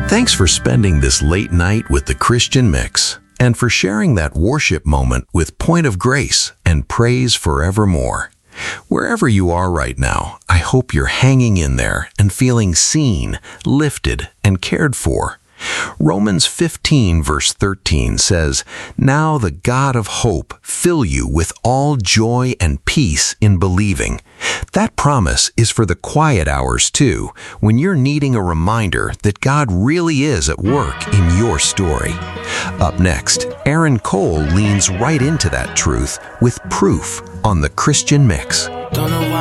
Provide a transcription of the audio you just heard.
Thanks for spending this late night with the Christian Mix and for sharing that worship moment with Point of Grace and Praise Forevermore. Wherever you are right now, I hope you're hanging in there and feeling seen, lifted, and cared for. Romans 15 verse 13 says, "Now the God of hope fill you with all joy and peace in believing." That promise is for the quiet hours too, when you're needing a reminder that God really is at work in your story. Up next, Aaron Cole leans right into that truth with proof on the Christian Mix.